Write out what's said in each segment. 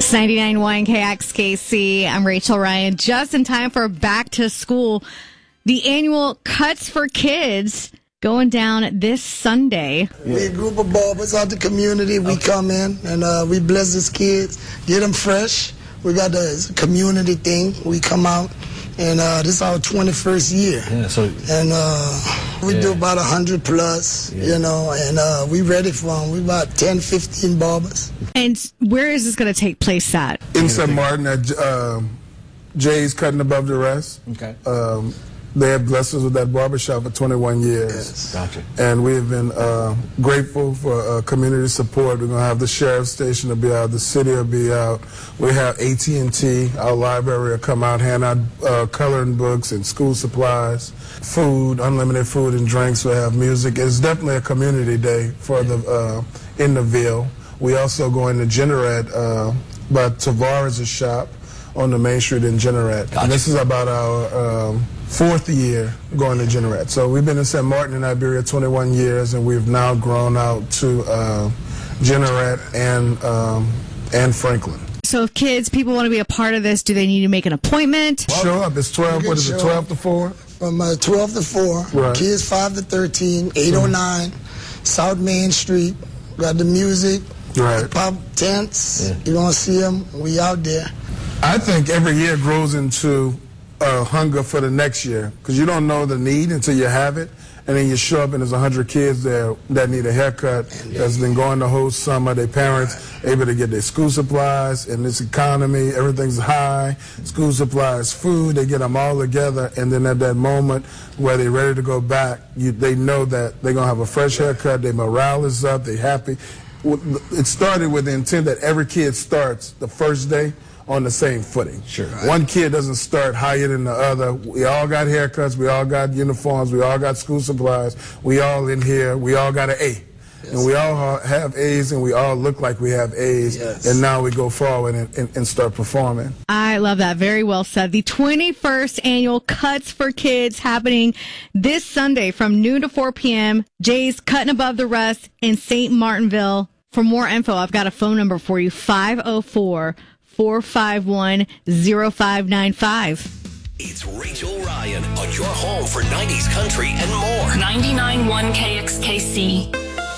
It's 99.1 KXKC. I'm Rachel Ryan. Just in time for back to school. The annual Cuts for Kids going down this Sunday. We're a group of barbers out the community. We come in and we bless these kids, get them fresh. We got the community thing. We come out. And this is our 21st year. Yeah, we do about 100 plus, and we ready for them. We about 10, 15 barbers. And where is this going to take place at? In St. Martin at Jay's Cutting Above the Rest. Okay. They have blessed us with that barbershop for 21 years. Yes. Gotcha. And we have been grateful for community support. We're going to have the sheriff's station will be out, the city will be out. We have AT&T, our library will come out, hand out coloring books and school supplies, food, unlimited food and drinks. We have music. It's definitely a community day for the in the Ville. We also go into Jeanerette by Tavares' shop on the main street in Jeanerette. Gotcha. And this is about our fourth year going to Jeanerette. So we've been in St. Martin in Iberia 21 years, and we've now grown out to Jeanerette and Franklin. So if people want to be a part of this, do they need to make an appointment? Show up. It's 12. What is it? 12 to 4. From 12 to 4. Right. Kids 5 to 13. 809 South Main Street. Got the music. Right. Pop tents. You don't see them. We out there. I think every year grows into hunger for the next year, because you don't know the need until you have it, and then you show up and there's 100 kids there that need a haircut that's been going the whole summer. Their parents able to get their school supplies. In this economy, everything's high. School supplies, food, they get them all together, and then at that moment where they're ready to go back, they know that they're going to have a fresh haircut, their morale is up, they're happy. It started with the intent that every kid starts the first day on the same footing. Sure. Right. One kid doesn't start higher than the other. We all got haircuts, we all got uniforms, we all got school supplies, we all in here, we all got an A. Yes. And we all have A's, and we all look like we have A's. Yes. And now we go forward and start performing. I love that. Very well said. The 21st annual Cuts for Kids happening this Sunday from noon to 4 p.m. Jay's Cutting Above the Rest in St. Martinville. For more info, I've got a phone number for you, 504-451-0595. It's Rachel Ryan on your home for 90s country and more. 99.1 KXKC.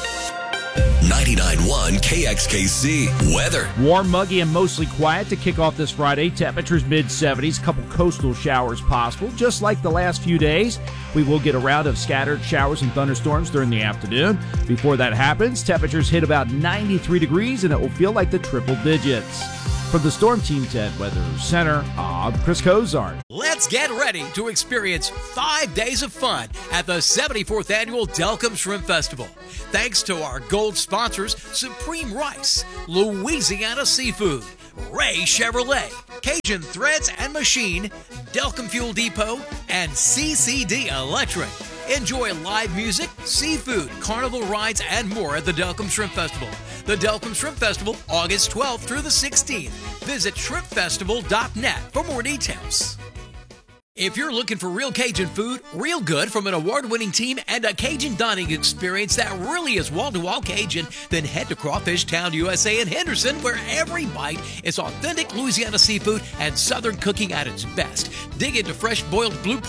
99.1 KXKC. Weather. Warm, muggy, and mostly quiet to kick off this Friday. Temperatures mid-70s, couple coastal showers possible. Just like the last few days, we will get a round of scattered showers and thunderstorms during the afternoon. Before that happens, temperatures hit about 93 degrees, and it will feel like the triple digits. From the Storm Team's at Weather Center, I'm Chris Cozart. Let's get ready to experience 5 days of fun at the 74th Annual Delcambre Shrimp Festival. Thanks to our gold sponsors, Supreme Rice, Louisiana Seafood, Ray Chevrolet, Cajun Threads and Machine, Delcambre Fuel Depot, and CCD Electric. Enjoy live music, seafood, carnival rides, and more at the Delcambre Shrimp Festival. The Delcambre Shrimp Festival, August 12th through the 16th. Visit shrimpfestival.net for more details. If you're looking for real Cajun food, real good from an award-winning team, and a Cajun dining experience that really is wall-to-wall Cajun, then head to Crawfish Town USA in Henderson, where every bite is authentic Louisiana seafood and Southern cooking at its best. Dig into fresh boiled blue